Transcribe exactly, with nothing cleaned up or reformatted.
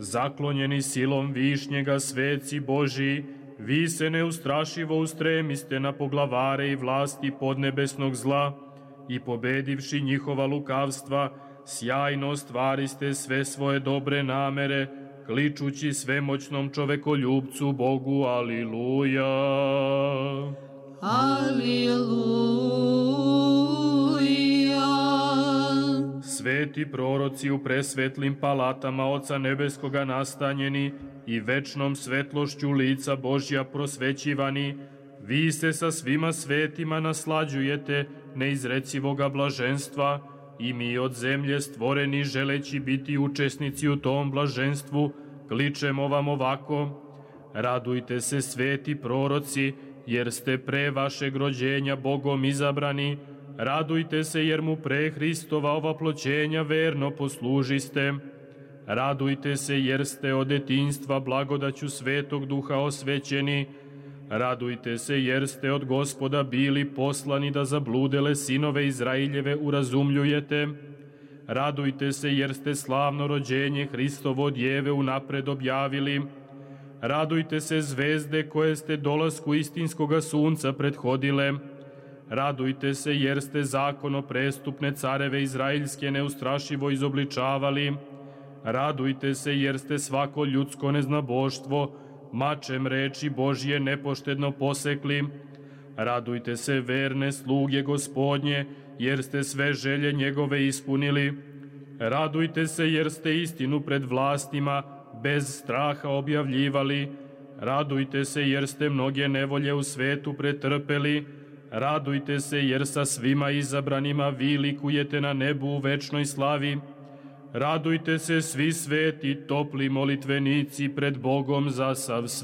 zaklonjeni silom višnjega sveci Božji, vi se neustrašivo ustremiste na poglavare i vlasti podnebesnog zla i pobedivši njihova lukavstva, sjajno ostvariste sve svoje dobre namere, kličući svemoćnom čovekoljubcu Bogu, aliluja. Aliluja. Sveti proroci u presvetlim palatama Oca Nebeskoga nastanjeni i večnom svetlošću lica Božja prosvećivani, vi se sa svima svetima naslađujete neizrecivoga blaženstva i mi od zemlje stvoreni želeći biti učesnici u tom blaženstvu, kličemo vam ovako: radujte se sveti proroci, jer ste pre vašeg rođenja Bogom izabrani, radujte se jer mu pre Hristova ovaploćenja verno poslužiste, radujte se jer ste od detinjstva blagodaću Svetog Duha osvećeni, radujte se jer ste od Gospoda bili poslani da zabludele sinove Izraeljeve urazumljujete, radujte se jer ste slavno rođenje Hristovo od Jeve unapred objavili, radujte se zvezde koje ste dolasku istinskoga sunca prethodile, radujte se jer ste zakono prestupne careve Izraeljske neustrašivo izobličavali, radujte se jer ste svako ljudsko neznaboštvo mačem reči Božje nepoštedno posekli, radujte se verne sluge Gospodnje, jer ste sve želje njegove ispunili, radujte se jer ste istinu pred vlastima bez straha objavljivali, radujte se jer ste mnoge nevolje u svetu pretrpeli, radujte se jer sa svima izabranima vi likujete na nebu u večnoj slavi, radujte se svi sveti topli molitvenici pred Bogom za sav svet.